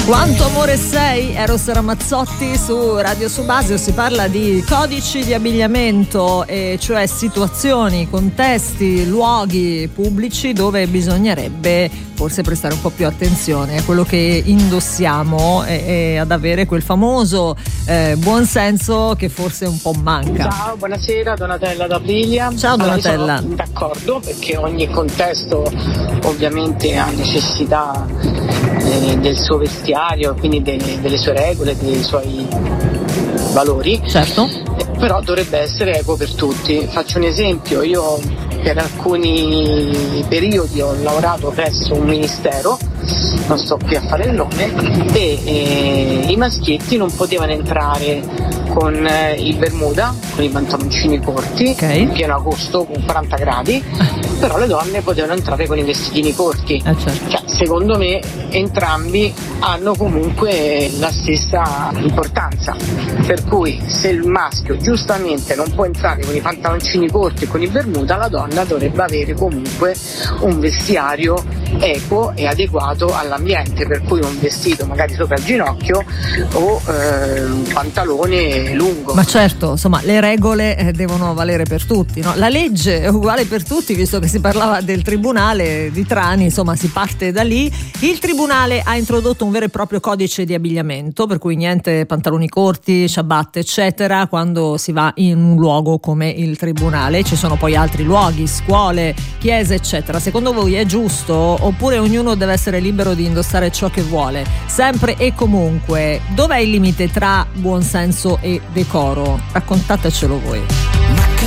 Quanto amore sei? Eros Ramazzotti su Radio Subasio. Si parla di codici di abbigliamento, e cioè situazioni, contesti, luoghi pubblici dove bisognerebbe forse prestare un po' più attenzione a quello che indossiamo e ad avere quel famoso buon senso che forse un po' manca. Ciao, buonasera, Donatella da Aprilia. Ciao Donatella. Sono d'accordo, perché ogni contesto ovviamente ha necessità del suo vestiario, quindi delle sue regole, dei suoi valori. Certo. Però dovrebbe essere equo per tutti. Faccio un esempio: io per alcuni periodi ho lavorato presso un ministero, non sto qui a fare il nome, e i maschietti non potevano entrare con il bermuda, con i pantaloncini corti, in pieno agosto con 40 gradi, però le donne potevano entrare con i vestitini corti. Certo. Cioè, secondo me entrambi hanno comunque la stessa importanza, per cui se il maschio giustamente non può entrare con i pantaloncini corti e con i bermuda, la donna dovrebbe avere comunque un vestiario equo e adeguato all'ambiente, per cui un vestito magari sopra il ginocchio o un pantalone lungo. Ma certo, insomma, le regole devono valere per tutti, no? La legge è uguale per tutti, visto che si parlava del tribunale di Trani, insomma si parte da lì. Il tribunale ha introdotto un vero e proprio codice di abbigliamento, per cui niente pantaloni corti, ciabatte eccetera quando si va in un luogo come il tribunale. Ci sono poi altri luoghi, scuole, chiese eccetera. Secondo voi è giusto, oppure ognuno deve essere libero di indossare ciò che vuole, sempre e comunque? Dov'è il limite tra buonsenso e decoro? Raccontatecelo voi.